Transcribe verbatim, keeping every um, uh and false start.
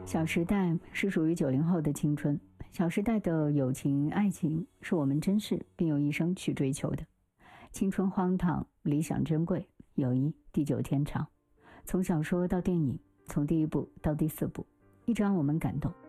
小时代是属于九零后的青春，小时代的友情爱情是我们珍视并用一生去追求的。青春荒唐，理想珍贵，友谊地久天长。从小说到电影，从第一部到第四部，一直让我们感动。